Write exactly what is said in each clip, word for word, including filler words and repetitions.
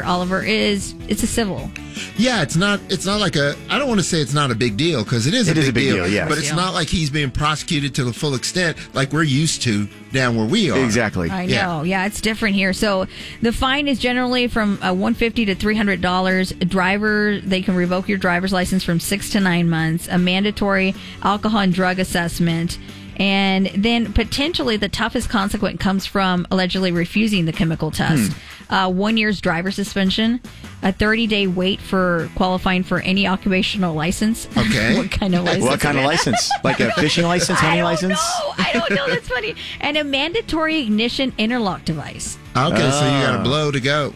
Oliver, is it's a civil. Yeah, it's not. It's not like a. I don't want to say it's not a big deal because it is. It a is big a big deal. deal, yeah. But it's Deal. not like he's being prosecuted to the full extent like we're used to down where we are. Exactly. I Yeah. know. Yeah, it's different here. So the fine is generally from uh, one hundred fifty dollars to three hundred dollars. Driver, they can revoke your driver's license from six to nine months. A mandatory alcohol and drug assessment. And then potentially the toughest consequence comes from allegedly refusing the chemical test. Hmm. Uh, one year's driver suspension, a thirty-day wait for qualifying for any occupational license. Okay. What kind of license? What kind of license? Like a fishing license, hunting I don't license? know. I don't know. That's funny. And a mandatory ignition interlock device. Okay, so you got Ah. a blow to go.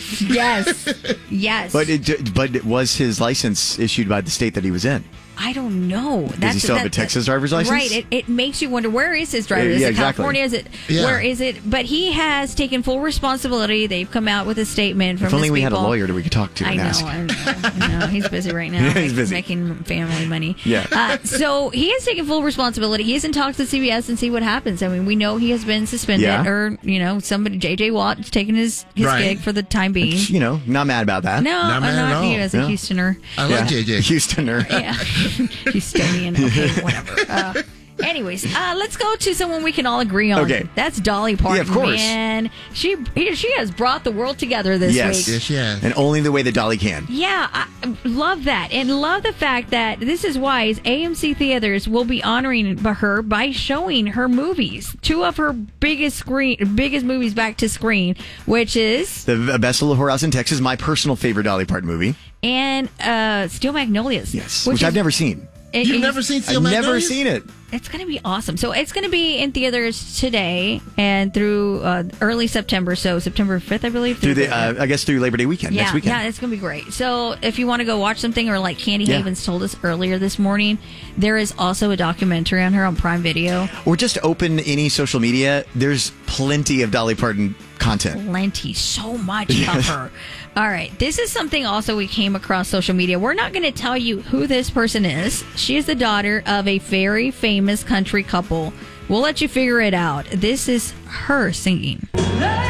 Yes. Yes. But it, but was his license issued by the state that he was in? I don't know. Does he still have a Texas driver's license? Right. It, it makes you wonder, where is his driver? Yeah, Is yeah, it exactly. California? Is it Yeah. where is it? But he has taken full responsibility. They've come out with a statement from If only his we had a people. lawyer that we could talk to I and know, ask. I know, I know. He's busy right now. Yeah, he's busy. Making family money. Yeah. Uh, so he has taken full responsibility. He is in talks with C B S and see what happens. I mean, we know he has been suspended, Yeah. or you know, somebody J J Watt is taking his his Right. gig for the time being. You know, not mad about that. No, Not I'm mad at not all. you as a No. Houstoner. I like Yeah. J J. Houstoner. Yeah, Houstonian. Okay, whatever. Uh, anyways, uh, let's go to someone we can all agree on. Okay. That's Dolly Parton. Yeah, of course. Man, she he, she has brought the world together this Yes. week. Yes, yes. And only the way that Dolly can. Yeah, I love that, and love the fact that this is why A M C Theaters will be honoring her by showing her movies, two of her biggest screen, biggest movies back to screen, which is The Best of the Whorehouse in Texas, my personal favorite Dolly Parton movie. and uh, Steel Magnolias. Yes. which Which I've is- never seen. it- You've it's- never seen Steel I've never Magnolias? seen it. It's going to be awesome. So it's going to be in theaters today and through uh, early September. So September fifth, I believe. Through the, uh, I guess through Labor Day weekend, yeah, next weekend. yeah, it's going to be great. So if you want to go watch something, or like Candy Yeah. Havens told us earlier this morning, there is also a documentary on her on Prime Video. Or just open any social media. There's plenty of Dolly Parton content. Plenty, so much of her. All right, this is something also we came across social media. We're not going to tell you who this person is. She is the daughter of a very famous country couple. We'll let you figure it out. This is her singing.